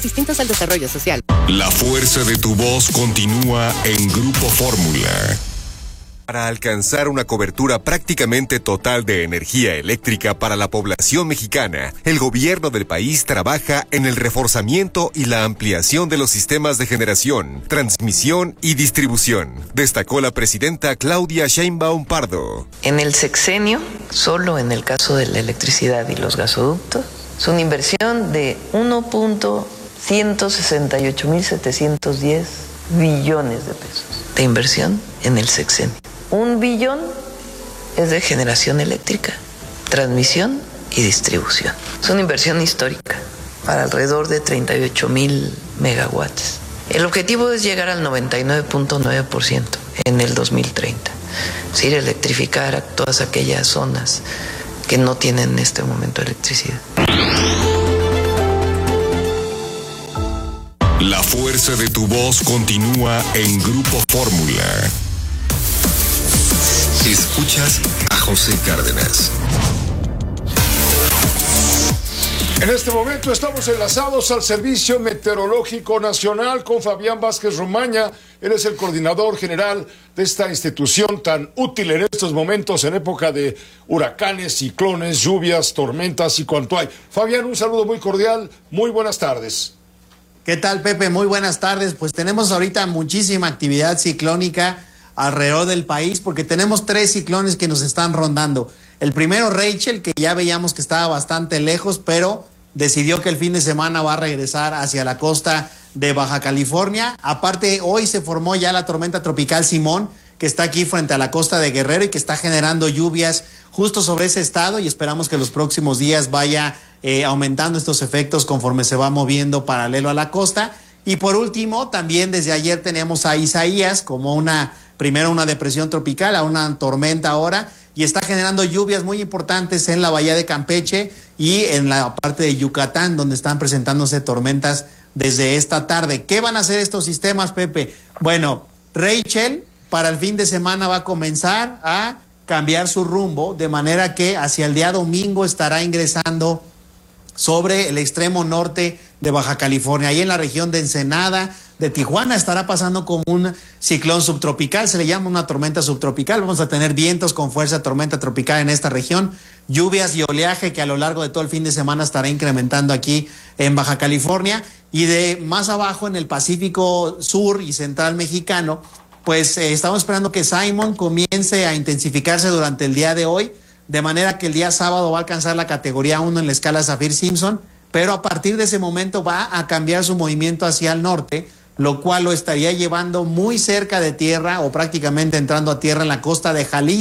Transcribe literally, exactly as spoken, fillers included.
distintos al desarrollo social. La fuerza de tu voz continúa en Grupo Fórmula. Para alcanzar una cobertura prácticamente total de energía eléctrica para la población mexicana, el gobierno del país trabaja en el reforzamiento y la ampliación de los sistemas de generación, transmisión y distribución, destacó la presidenta Claudia Sheinbaum Pardo. En el sexenio, solo en el caso de la electricidad y los gasoductos, es una inversión de uno punto ciento sesenta y ocho mil setecientos diez billones de pesos de inversión en el sexenio. Un billón es de generación eléctrica, transmisión y distribución. Es una inversión histórica para alrededor de treinta y ocho mil megawatts. El objetivo es llegar al noventa y nueve punto nueve por ciento en el dos mil treinta. Es decir, electrificar a todas aquellas zonas que no tienen en este momento electricidad. La fuerza de tu voz continúa en Grupo Fórmula. Escuchas a José Cárdenas. En este momento estamos enlazados al Servicio Meteorológico Nacional con Fabián Vázquez Romaña. Él es el coordinador general de esta institución tan útil en estos momentos, en época de huracanes, ciclones, lluvias, tormentas y cuanto hay. Fabián, un saludo muy cordial, muy buenas tardes. ¿Qué tal, Pepe? Muy buenas tardes. Pues tenemos ahorita muchísima actividad ciclónica alrededor del país, porque tenemos tres ciclones que nos están rondando. El primero, Rachel, que ya veíamos que estaba bastante lejos, pero decidió que el fin de semana va a regresar hacia la costa de Baja California. Aparte, hoy se formó ya la tormenta tropical Simón, que está aquí frente a la costa de Guerrero y que está generando lluvias justo sobre ese estado, y esperamos que los próximos días vaya eh, aumentando estos efectos conforme se va moviendo paralelo a la costa. Y por último, también desde ayer tenemos a Isaías como una, primero una depresión tropical, a una tormenta ahora, y está generando lluvias muy importantes en la bahía de Campeche y en la parte de Yucatán, donde están presentándose tormentas desde esta tarde. ¿Qué van a hacer estos sistemas, Pepe? Bueno, Rachel para el fin de semana va a comenzar a cambiar su rumbo, de manera que hacia el día domingo estará ingresando sobre el extremo norte de Baja California. Ahí en la región de Ensenada, de Tijuana, estará pasando como un ciclón subtropical, se le llama una tormenta subtropical. Vamos a tener vientos con fuerza de tormenta tropical en esta región, lluvias y oleaje que a lo largo de todo el fin de semana estará incrementando aquí en Baja California. Y de más abajo, en el Pacífico Sur y Central Mexicano, pues eh, estamos esperando que Simon comience a intensificarse durante el día de hoy, de manera que el día sábado va a alcanzar la categoría uno en la escala Saffir-Simpson, pero a partir de ese momento va a cambiar su movimiento hacia el norte, lo cual lo estaría llevando muy cerca de tierra o prácticamente entrando a tierra en la costa de Jalisco.